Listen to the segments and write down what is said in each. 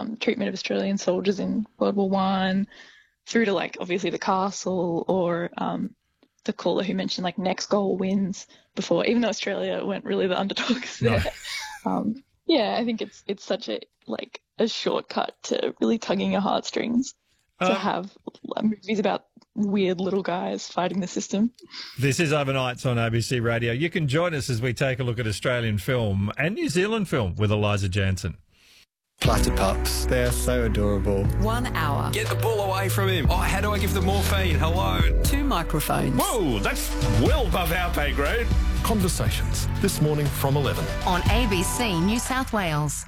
treatment of Australian soldiers in World War One, through to like obviously the castle or the caller who mentioned like next goal wins before, even though Australia weren't really the underdogs No. there. Yeah, I think it's such a shortcut to really tugging your heartstrings to have movies about weird little guys fighting the system. This is Overnights on ABC Radio. You can join us as we take a look at Australian film and New Zealand film with Eliza Jansen. Platypups, they're so adorable. 1 hour. Get the ball away from him. Oh, how do I give them morphine? Hello. 2 microphones. Whoa, that's well above our pay grade. Conversations, this morning from 11. On ABC New South Wales.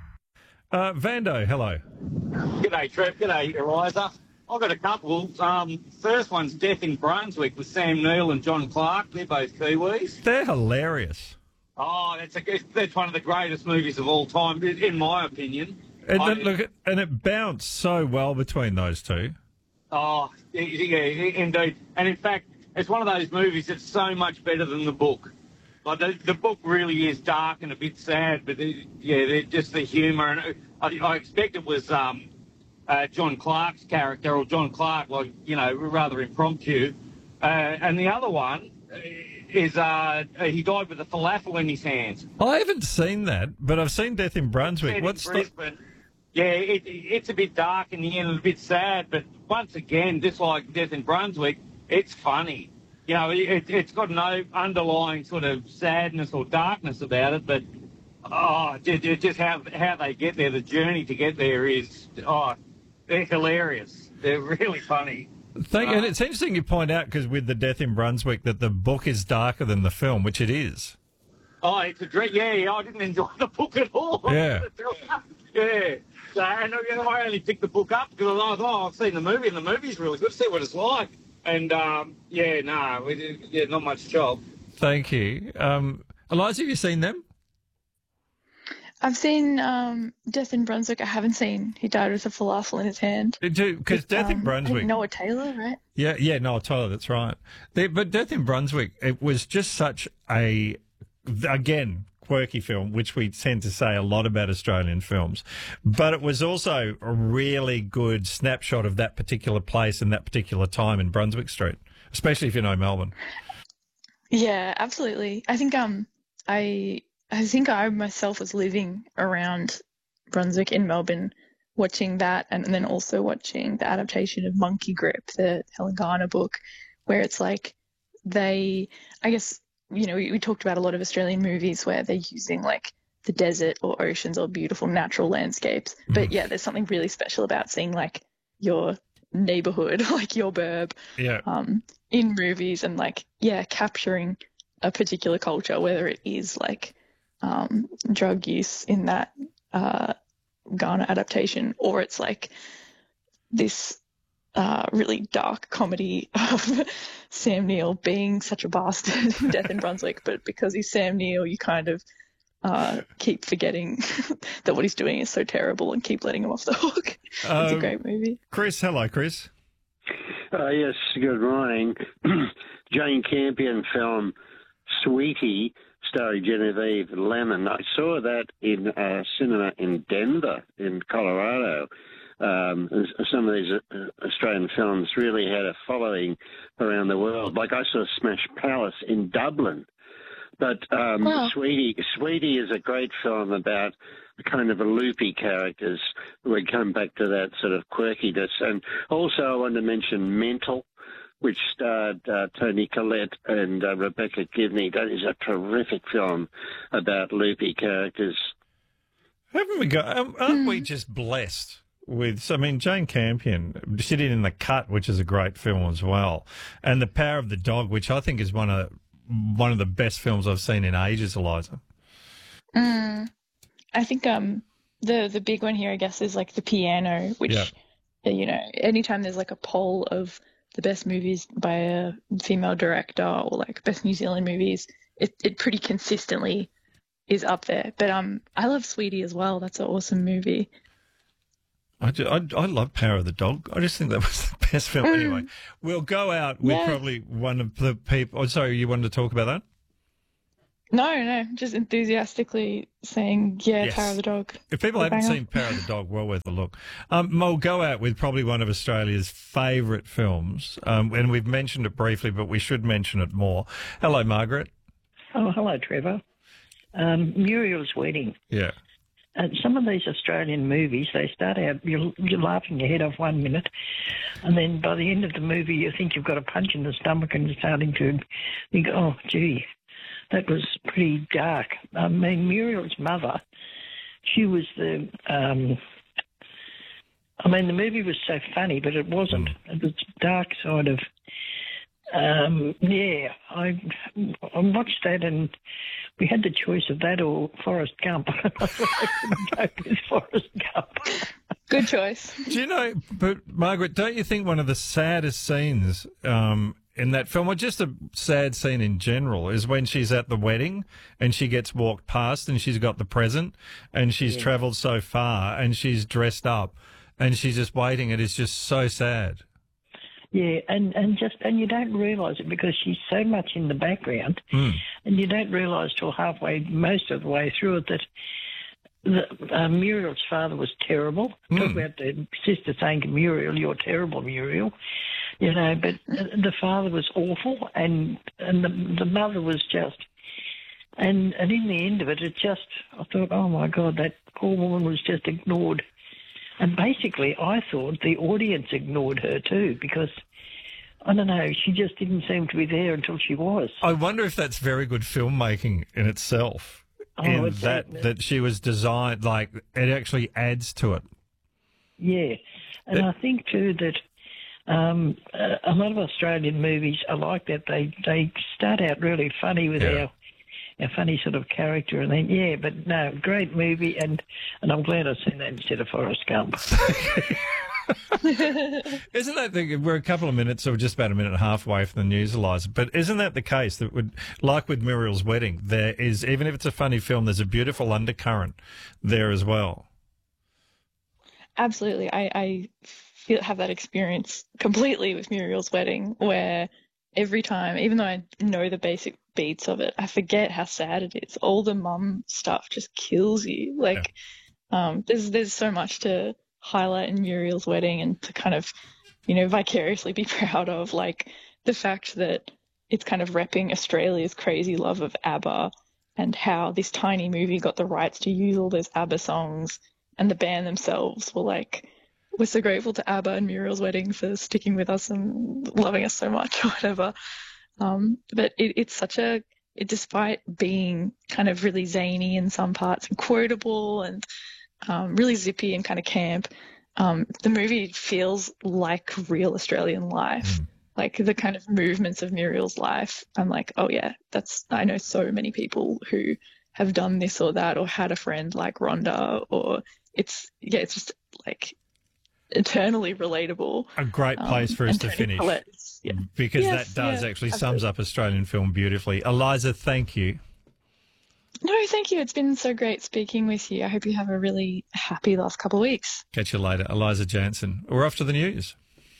Vando, hello. G'day, Trev. G'day, Eliza. I've got a couple. First one's Death in Brunswick with Sam Neill and John Clark. They're both Kiwis. They're hilarious. Oh, that's one of the greatest movies of all time, in my opinion. And it bounced so well between those two. Oh, yeah, indeed. And in fact, it's one of those movies that's so much better than the book. Like the book really is dark and a bit sad, but just the humour. And I expect it was John Clark's character, or John Clark, rather impromptu. And the other one is he died with a falafel in his hands. I haven't seen that, but I've seen Death in Brunswick. Yeah, it's a bit dark in the end and a bit sad, but once again, just like Death in Brunswick, it's funny. You know, it's got no underlying sort of sadness or darkness about it, but just how they get there, the journey to get there is, they're hilarious. They're really funny. And it's interesting you point out, because with the Death in Brunswick, that the book is darker than the film, which it is. Oh, it's a dream. Yeah, I didn't enjoy the book at all. Yeah. Yeah. So, and I only picked the book up because I thought, I've seen the movie, and the movie's really good. See what it's like. And, not much job. Thank you. Eliza, have you seen them? I've seen Death in Brunswick. I haven't seen He Died with a Falafel in his hand. Because Death in Brunswick... Noah Taylor, right? Yeah, Noah Taylor, that's right. But Death in Brunswick, it was just such a, again, quirky film, which we tend to say a lot about Australian films. But it was also a really good snapshot of that particular place and that particular time in Brunswick Street, especially if you know Melbourne. Yeah, absolutely. I think I myself was living around Brunswick in Melbourne watching that, and then also watching the adaptation of Monkey Grip, the Helen Garner book, where it's like we talked about a lot of Australian movies where they're using like the desert or oceans or beautiful natural landscapes. But yeah, there's something really special about seeing like your neighborhood, like your burb, in movies and capturing a particular culture, whether it is like drug use in that Ghana adaptation, or it's like this really dark comedy of Sam Neill being such a bastard in Death in Brunswick, but because he's Sam Neill, you kind of keep forgetting that what he's doing is so terrible and keep letting him off the hook. It's a great movie. Chris, hello, Chris. Yes, good morning. Jane Campion film Sweetie, starring Genevieve Lemon. I saw that in a cinema in Denver, in Colorado. Some of these Australian films really had a following around the world. Like I saw Smash Palace in Dublin. But Sweetie is a great film about kind of a loopy characters. We come back to that sort of quirkiness. And also I want to mention Mental, which starred Toni Collette and Rebecca Gibney. That is a terrific film about loopy characters. Haven't we got? Aren't we just blessed with? I mean, Jane Campion, Sitting in the Cut, which is a great film as well, and The Power of the Dog, which I think is one of the best films I've seen in ages, Eliza. I think the big one here, I guess, is like The Piano, which anytime there's like a poll of the best movies by a female director or like best New Zealand movies, it pretty consistently is up there. But I love Sweetie as well. That's an awesome movie. I love Power of the Dog. I just think that was the best film. Anyway, we'll go out with probably one of the people. Oh, sorry, you wanted to talk about that? No, just enthusiastically saying, yeah, Yes. Power of the Dog. If people haven't seen Power of the Dog, well worth a look. We'll go out with probably one of Australia's favourite films, and we've mentioned it briefly, but we should mention it more. Hello, Margaret. Oh, hello, Trevor. Muriel's Wedding. Yeah. Some of these Australian movies, they start out, you're laughing your head off 1 minute, and then by the end of the movie, you think you've got a punch in the stomach and you're starting to think, oh, gee, that was pretty dark. I mean, Muriel's mother, she was the... the movie was so funny, but it wasn't. It was dark side of... I watched that and we had the choice of that or Forrest Gump. I couldn't go with Forrest Gump. Good choice. Do you know, but Margaret, don't you think one of the saddest scenes in that film, or just a sad scene in general, is when she's at the wedding and she gets walked past and she's got the present and she's travelled so far and she's dressed up and she's just waiting. It is just so sad. Yeah, and you don't realise it because she's so much in the background, and you don't realise till halfway, most of the way through it, that Muriel's father was terrible. Talk about the sister saying to Muriel, "You're terrible, Muriel," you know. But the father was awful, and the mother was just. And in the end of it, I thought, oh my God, that poor woman was just ignored. And basically, I thought the audience ignored her too because, I don't know, she just didn't seem to be there until she was. I wonder if that's very good filmmaking in itself. That she was designed, like, it actually adds to it. Yeah. And I think too that a lot of Australian movies are like that. They start out really funny with our funny sort of character, and then but no, great movie, and I'm glad I've seen that instead of Forrest Gump. Isn't that we're a couple of minutes, or just about a minute and a half away from the news, Eliza? But isn't that the case that like with Muriel's Wedding, there is, even if it's a funny film, there's a beautiful undercurrent there as well? Absolutely, I have that experience completely with Muriel's Wedding, where every time, even though I know the basic beats of it, I forget how sad it is. All the mum stuff just kills you. There's so much to highlight in Muriel's Wedding and to kind of, vicariously be proud of, like the fact that it's kind of repping Australia's crazy love of ABBA and how this tiny movie got the rights to use all those ABBA songs, and the band themselves were like, we're so grateful to ABBA and Muriel's Wedding for sticking with us and loving us so much or whatever. But it's despite being kind of really zany in some parts and quotable and really zippy and kind of camp, the movie feels like real Australian life. Like the kind of movements of Muriel's life. I'm like, oh yeah, I know so many people who have done this or that or had a friend like Rhonda, or it's just like eternally relatable. A great place for us to finish. Because that does actually sums up Australian film beautifully. Eliza, thank you. No, thank you. It's been so great speaking with you. I hope you have a really happy last couple of weeks. Catch you later. Eliza Jansen. We're off to the news.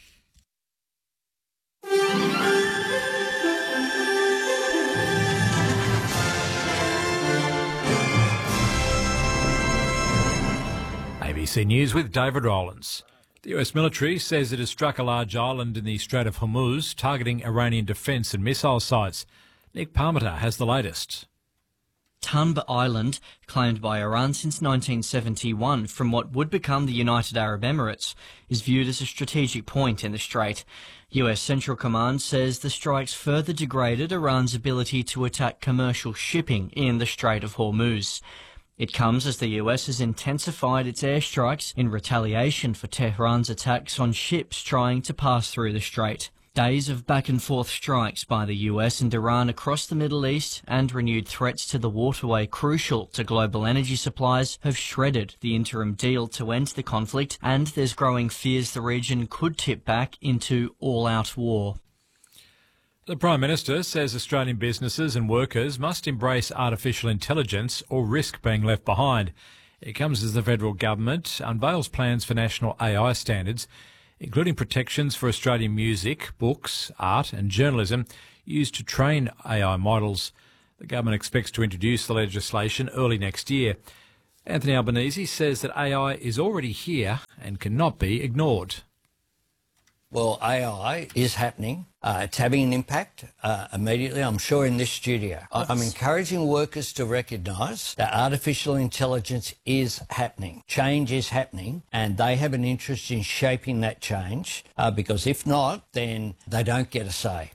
ABC News with David Rowlands. The US military says it has struck a large island in the Strait of Hormuz, targeting Iranian defence and missile sites. Nick Parmenter has the latest. Tanba Island, claimed by Iran since 1971 from what would become the United Arab Emirates, is viewed as a strategic point in the strait. US Central Command says the strikes further degraded Iran's ability to attack commercial shipping in the Strait of Hormuz. It comes as the US has intensified its airstrikes in retaliation for Tehran's attacks on ships trying to pass through the strait. Days of back-and-forth strikes by the US and Iran across the Middle East and renewed threats to the waterway crucial to global energy supplies have shredded the interim deal to end the conflict, and there's growing fears the region could tip back into all-out war. The Prime Minister says Australian businesses and workers must embrace artificial intelligence or risk being left behind. It comes as the federal government unveils plans for national AI standards, including protections for Australian music, books, art and journalism used to train AI models. The government expects to introduce the legislation early next year. Anthony Albanese says that AI is already here and cannot be ignored. Well, AI is happening. It's having an impact immediately, I'm sure, in this studio. I'm encouraging workers to recognise that artificial intelligence is happening. Change is happening, and they have an interest in shaping that change, because if not, then they don't get a say.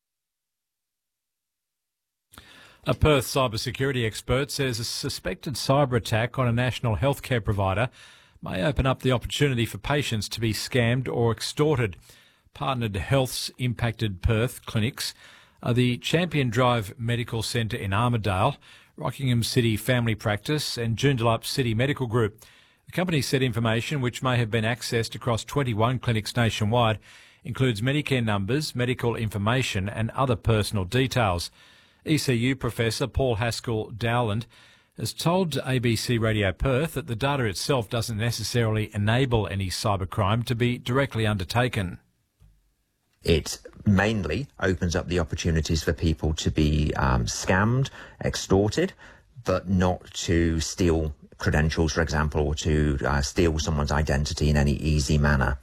A Perth cybersecurity expert says a suspected cyber attack on a national healthcare provider may open up the opportunity for patients to be scammed or extorted. Partnered Health's impacted Perth clinics are the Champion Drive Medical Centre in Armidale, Rockingham City Family Practice and Joondalup City Medical Group. The company said information which may have been accessed across 21 clinics nationwide includes Medicare numbers, medical information and other personal details. ECU Professor Paul Haskell Dowland has told ABC Radio Perth that the data itself doesn't necessarily enable any cybercrime to be directly undertaken. It mainly opens up the opportunities for people to be scammed, extorted, but not to steal credentials, for example, or to steal someone's identity in any easy manner.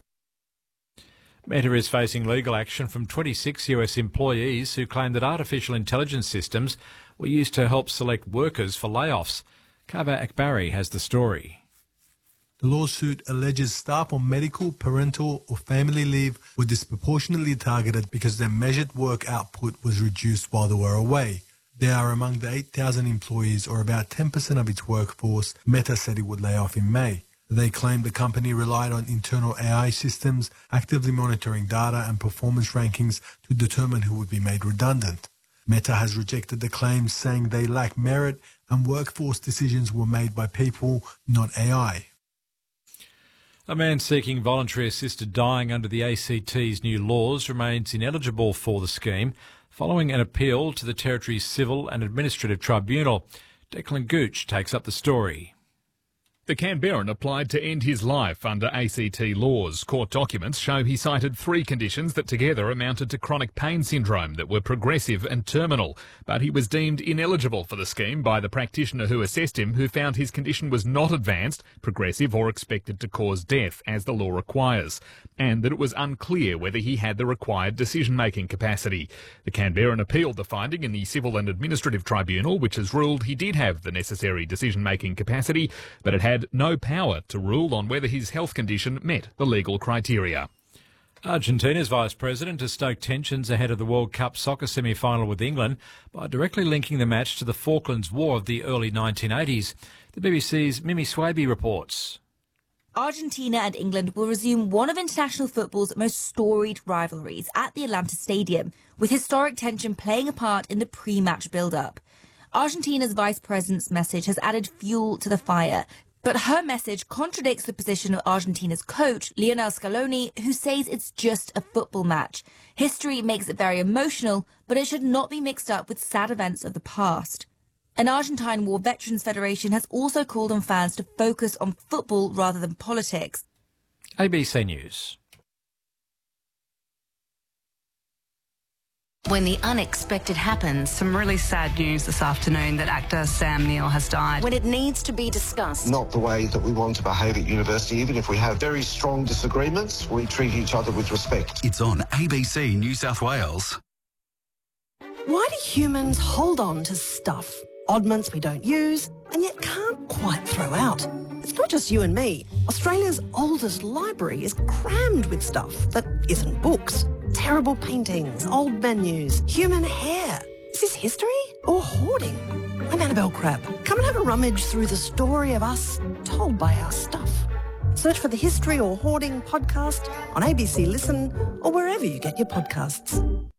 Meta is facing legal action from 26 US employees who claim that artificial intelligence systems were used to help select workers for layoffs. Kava Akbari has the story. The lawsuit alleges staff on medical, parental or family leave were disproportionately targeted because their measured work output was reduced while they were away. They are among the 8,000 employees, or about 10% of its workforce, Meta said it would lay off in May. They claimed the company relied on internal AI systems, actively monitoring data and performance rankings to determine who would be made redundant. Meta has rejected the claims, saying they lack merit and workforce decisions were made by people, not AI. A man seeking voluntary assisted dying under the ACT's new laws remains ineligible for the scheme following an appeal to the Territory's Civil and Administrative Tribunal. Declan Gooch takes up the story. The Canberran applied to end his life under ACT laws. Court documents show he cited 3 conditions that together amounted to chronic pain syndrome that were progressive and terminal. But he was deemed ineligible for the scheme by the practitioner who assessed him, who found his condition was not advanced, progressive or expected to cause death, as the law requires, and that it was unclear whether he had the required decision-making capacity. The Canberran appealed the finding in the Civil and Administrative Tribunal, which has ruled he did have the necessary decision-making capacity, but it had no power to rule on whether his health condition met the legal criteria. Argentina's Vice President has stoked tensions ahead of the World Cup soccer semi-final with England by directly linking the match to the Falklands War of the early 1980s. The BBC's Mimi Swaby reports. Argentina and England will resume one of international football's most storied rivalries at the Atlanta Stadium, with historic tension playing a part in the pre-match build-up. Argentina's Vice President's message has added fuel to the fire, but her message contradicts the position of Argentina's coach, Lionel Scaloni, who says it's just a football match. History makes it very emotional, but it should not be mixed up with sad events of the past. An Argentine War Veterans Federation has also called on fans to focus on football rather than politics. ABC News. When the unexpected happens, some really sad news this afternoon that actor Sam Neill has died. When it needs to be discussed. Not the way that we want to behave at university. Even if we have very strong disagreements, we treat each other with respect. It's on ABC New South Wales. Why do humans hold on to stuff? Oddments we don't use and yet can't quite throw out. It's not just you and me. Australia's oldest library is crammed with stuff that isn't books. Terrible paintings, old menus, human hair. Is this history or hoarding? I'm Annabelle Crabb. Come and have a rummage through the story of us told by our stuff. Search for the History or Hoarding podcast on ABC Listen or wherever you get your podcasts.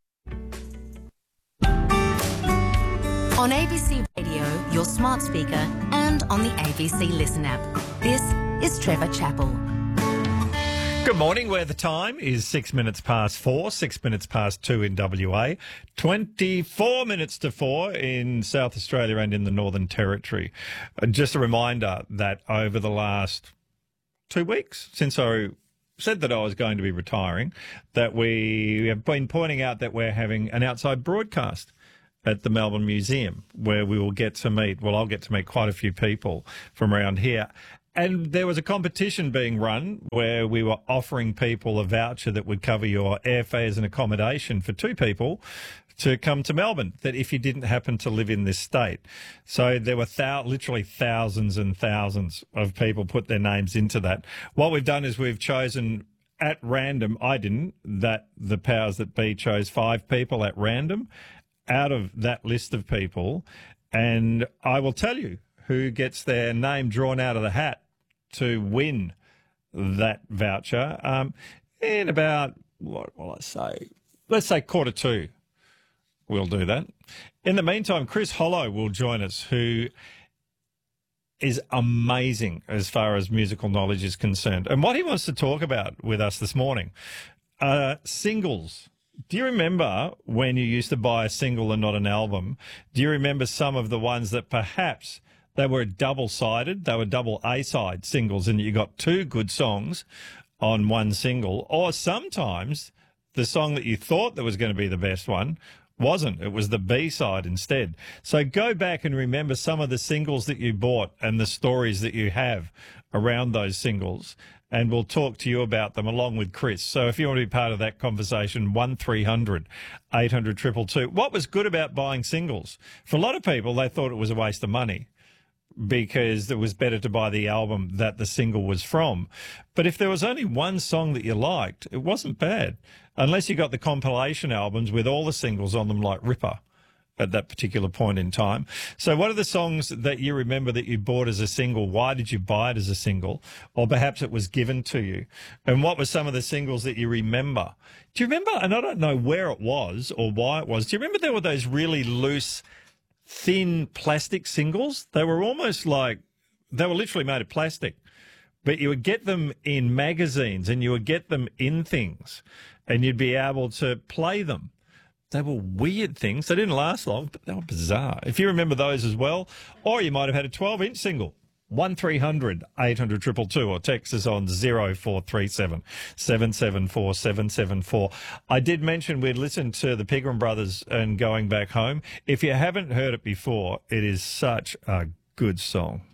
On ABC Radio, your smart speaker, and on the ABC Listen app. This is Trevor Chappell. Good morning, where the time is 6 minutes past 4, 6 minutes past 2 in WA, 24 minutes to 4 in South Australia and in the Northern Territory. Just a reminder that over the last 2 weeks, since I said that I was going to be retiring, that we have been pointing out that we're having an outside broadcast. at the Melbourne Museum, where we will get to meet, well, I'll get to meet quite a few people from around here. And there was a competition being run where we were offering people a voucher that would cover your airfares and accommodation for 2 people to come to Melbourne, that if you didn't happen to live in this state. So there were literally thousands and thousands of people put their names into that. What we've done is we've chosen at random, I didn't, that the powers that be chose 5 people at random out of that list of people. And I will tell you who gets their name drawn out of the hat to win that voucher in about, what will I say? Let's say 1:45. We'll do that. In the meantime, Chris Hollow will join us, who is amazing as far as musical knowledge is concerned. And what he wants to talk about with us this morning, singles. Do you remember when you used to buy a single and not an album? Do you remember some of the ones that perhaps they were double-sided, they were double A-side singles, and you got 2 good songs on one single? Or sometimes the song that you thought that was going to be the best one wasn't. It was the B-side instead. So go back and remember some of the singles that you bought and the stories that you have around those singles, and we'll talk to you about them along with Chris. So if you want to be part of that conversation, 1300 800 222. What was good about buying singles? For a lot of people, they thought it was a waste of money, because it was better to buy the album that the single was from. But if there was only one song that you liked, it wasn't bad, unless you got the compilation albums with all the singles on them, like Ripper, at that particular point in time. So what are the songs that you remember that you bought as a single? Why did you buy it as a single? Or perhaps it was given to you. And what were some of the singles that you remember? Do you remember, and I don't know where it was or why it was, do you remember there were those really loose, thin plastic singles? They were almost like, they were literally made of plastic, but you would get them in magazines and you would get them in things and you'd be able to play them. They were weird things. They didn't last long, but they were bizarre. If you remember those as well, or you might have had a 12-inch single. 1300 800 222, or text us on 0437 774 774. I did mention we'd listened to the Pigram Brothers and Going Back Home. If you haven't heard it before, it is such a good song.